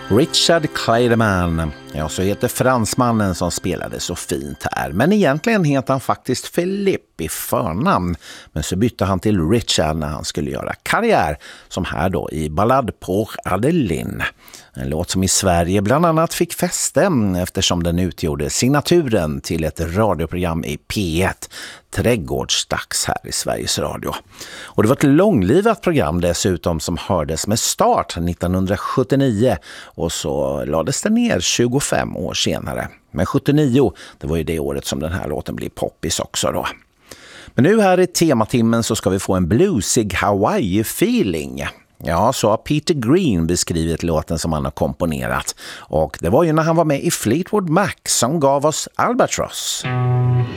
Richard Clayderman, ja, så heter fransmannen som spelade så fint här. Men egentligen heter han faktiskt Philippe i förnamn. Men så bytte han till Richard när han skulle göra karriär, som här då i Ballade pour Adeline. En låt som i Sverige bland annat fick fäste eftersom den utgjorde signaturen till ett radioprogram i P1, Trädgårdsdags här i Sveriges Radio. Och det var ett långlivat program dessutom som hördes med start 1979 och så lades det ner 25 år senare. Men 79, det var ju det året som den här låten blev poppis också då. Men nu här i tematimmen så ska vi få en bluesig Hawaii-feeling. Ja, så har Peter Green beskrivit låten som han har komponerat. Och det var ju när han var med i Fleetwood Mac som gav oss Albatross.